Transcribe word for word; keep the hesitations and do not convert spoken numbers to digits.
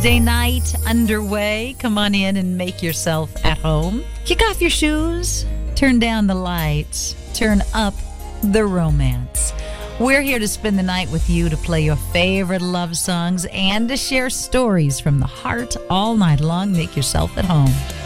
Wednesday night underway. Come on in and make yourself at home. Kick off your shoes, turn down the lights, turn up the romance. We're here to spend the night with you, to play your favorite love songs and to share stories from the heart all night long. Make yourself at home.